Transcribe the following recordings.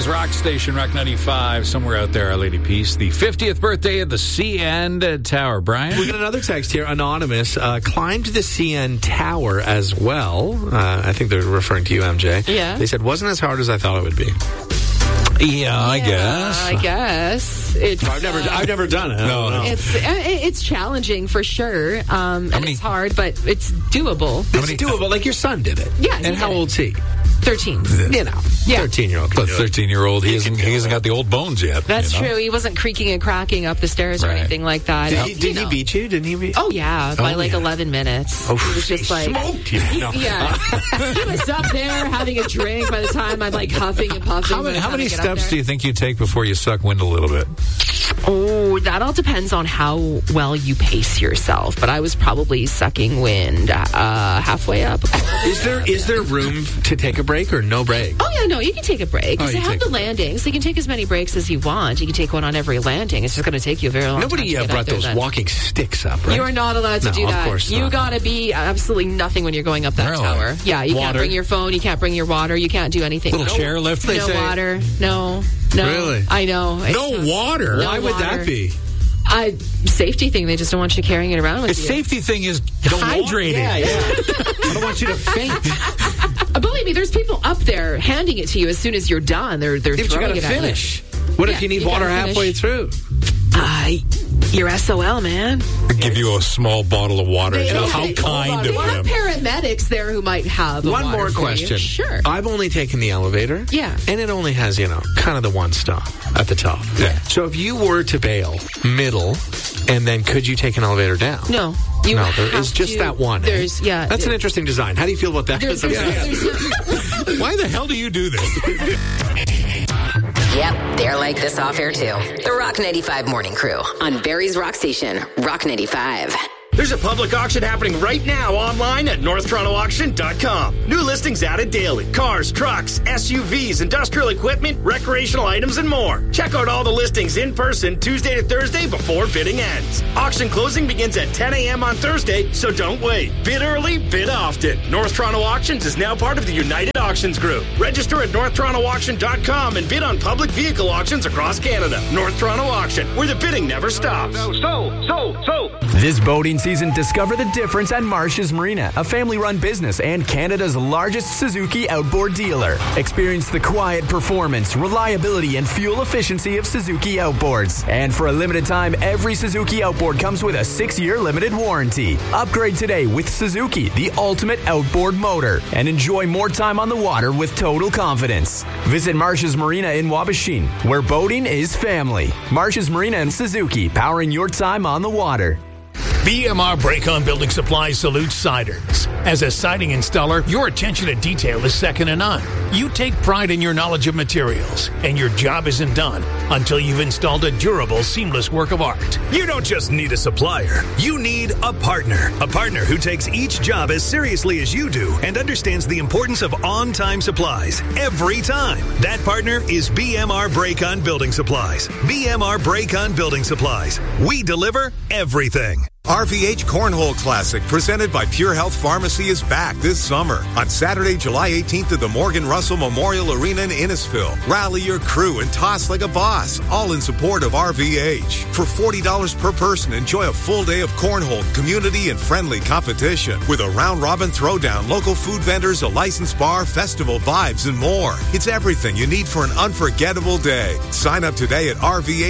Barrie's rock station, Rock 95, somewhere out there, Our Lady Peace. The 50th birthday of the CN Tower. Brian? We got another text here, anonymous. Climbed the CN Tower as well. I think they're referring to you, MJ. Yeah. They said, wasn't as hard as I thought it would be. Yeah, I guess. I've never done it. No. It's challenging for sure. And it's hard, but it's doable. It's doable. Like your son did it. Yeah. And how old's he? 13. You know, 13-year-old. But 13-year-old, he hasn't got the old bones yet. That's true. He wasn't creaking and cracking up the stairs or anything like that. Did he beat you? Didn't he beat? Oh, yeah. By 11 minutes. Oh, he was just like... smoked you. No. Yeah. He was up there having a drink by the time I'm like huffing and puffing. How many steps do you think you take before you suck wind a little bit? Oh, that all depends on how well you pace yourself. But I was probably sucking wind halfway up. Is there room to take a break or no break? Oh, yeah, no, you can take a break. They have the landings. So you can take as many breaks as you want. You can take one on every landing. It's just going to take you a very long time. Nobody brought those walking sticks up, right? You are not allowed to do that. Of course not. You got to be absolutely nothing when you're going up that tower. Yeah, you can't bring your phone. You can't bring your water. You can't do anything. Little chair lift, they say? No water. No. Really? I know. No water? Why would that be? Safety thing. They just don't want you carrying it around with you. The safety thing is hydrating. Yeah. I don't want you to faint. Believe me, there's people up there handing it to you as soon as you're done. They're throwing it at you. You got to finish. What if you need water halfway through? You're SOL, man. Give you a small bottle of water. How kind of them. There are paramedics there who might have one more question. Sure. I've only taken the elevator. Yeah. And it only has, kind of the one stop at the top. Yeah. So if you were to bail middle, and then could you take an elevator down? No. There is just that one. That's an interesting design. How do you feel about that? Why the hell do you do this? Yep, they're like this off air too. The Rock 95 Morning Crew on Barrie's Rock Station, Rock 95. There's a public auction happening right now online at NorthTorontoAuction.com. New listings added daily. Cars, trucks, SUVs, industrial equipment, recreational items, and more. Check out all the listings in person Tuesday to Thursday before bidding ends. Auction closing begins at 10 a.m. on Thursday, so don't wait. Bid early, bid often. North Toronto Auctions is now part of the United Auctions Group. Register at NorthTorontoAuction.com and bid on public vehicle auctions across Canada. North Toronto Auction, where the bidding never stops. This boating season, discover the difference at Marsh's Marina, a family-run business and Canada's largest Suzuki outboard dealer. Experience the quiet performance, reliability, and fuel efficiency of Suzuki outboards. And for a limited time, every Suzuki outboard comes with a 6-year limited warranty. Upgrade today with Suzuki, the ultimate outboard motor, and enjoy more time on the water with total confidence. Visit Marsh's Marina in Wabashin, where boating is family. Marsh's Marina and Suzuki, powering your time on the water. BMR Break-On Building Supplies salutes siders. As a siding installer, your attention to detail is second to none. You take pride in your knowledge of materials, and your job isn't done until you've installed a durable, seamless work of art. You don't just need a supplier. You need a partner. A partner who takes each job as seriously as you do and understands the importance of on-time supplies every time. That partner is BMR Break-On Building Supplies. BMR Break-On Building Supplies. We deliver everything. RVH Cornhole Classic, presented by Pure Health Pharmacy, is back this summer. On Saturday, July 18th at the Morgan Russell Memorial Arena in Innisfil. Rally your crew and toss like a boss, all in support of RVH. For $40 per person, enjoy a full day of cornhole, community, and friendly competition. With a round-robin throwdown, local food vendors, a licensed bar, festival vibes, and more. It's everything you need for an unforgettable day. Sign up today at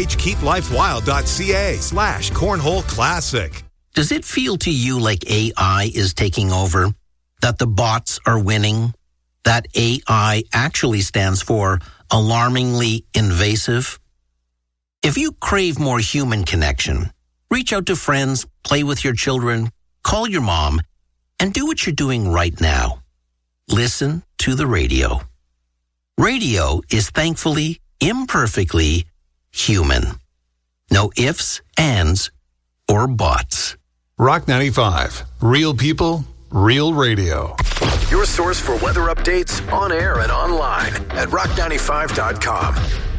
rvhkeeplifewild.ca/cornhole classic. Does it feel to you like AI is taking over? That the bots are winning? That AI actually stands for alarmingly invasive? If you crave more human connection, reach out to friends, play with your children, call your mom, and do what you're doing right now. Listen to the radio. Radio is thankfully, imperfectly human. No ifs, ands, or buts. Rock 95. Real people, real radio. Your source for weather updates on air and online at rock95.com.